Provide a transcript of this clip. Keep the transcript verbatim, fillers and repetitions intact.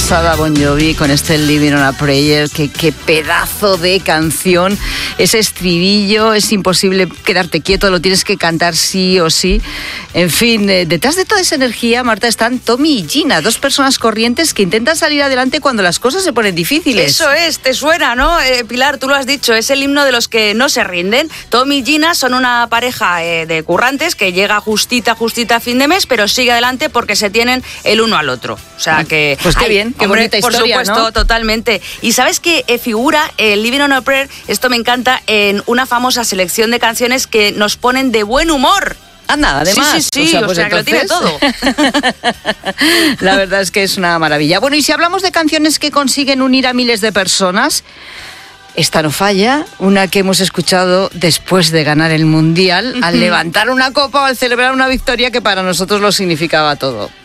pasada Bon Jovi con este Living on a Prayer, que qué pedazo de canción, ese estribillo, es imposible quedarte quieto, lo tienes que cantar sí o sí. En fin, eh, detrás de toda esa energía, Marta, están Tommy y Gina, dos personas corrientes que intentan salir adelante cuando las cosas se ponen difíciles. Eso es, te suena, ¿no? Eh, Pilar, tú lo has dicho, es el himno de los que no se rinden. Tommy y Gina son una pareja eh, de currantes que llega justita, justita a fin de mes, pero sigue adelante porque se tienen el uno al otro. O sea que... Pues qué ay, bien, qué hombre, bonita historia, por supuesto, ¿no? Totalmente. Y ¿sabes qué eh, figura el Living on a Prayer? Esto me encanta, en una famosa selección de canciones que nos ponen de buen humor. Anda, además. Sí, sí, sí, o sea, pues o sea entonces... que lo tiene todo. La verdad es que es una maravilla. Bueno, y si hablamos de canciones que consiguen unir a miles de personas, esta no falla, una que hemos escuchado después de ganar el Mundial, al levantar una copa o al celebrar una victoria que para nosotros lo significaba todo.